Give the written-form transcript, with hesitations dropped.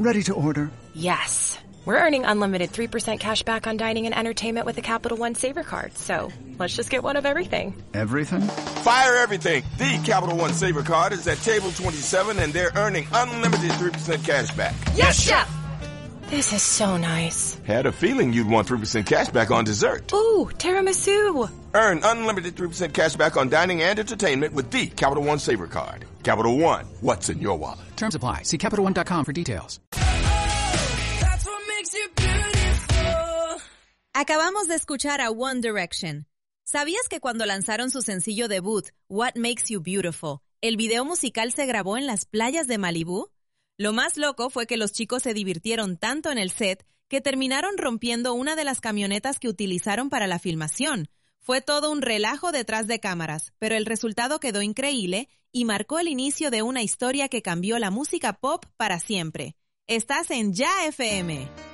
Ready to order. Yes. We're earning unlimited 3% cash back on dining and entertainment with the Capital One Saver Card, so let's just get one of everything. Everything? Fire everything! The Capital One Saver Card is at table 27 and they're earning unlimited 3% cash back. Yes, Chef! This is so nice. Had a feeling you'd want 3% cash back on dessert. Ooh, tiramisu! Earn unlimited 3% cash back on dining and entertainment with the Capital One Saver Card. Capital One, what's in your wallet? Terms apply. See CapitalOne.com for details. Acabamos de escuchar a One Direction. ¿Sabías que cuando lanzaron su sencillo debut, What Makes You Beautiful, el video musical se grabó en las playas de Malibú? Lo más loco fue que los chicos se divirtieron tanto en el set que terminaron rompiendo una de las camionetas que utilizaron para la filmación. Fue todo un relajo detrás de cámaras, pero el resultado quedó increíble y marcó el inicio de una historia que cambió la música pop para siempre. Estás en Ya FM.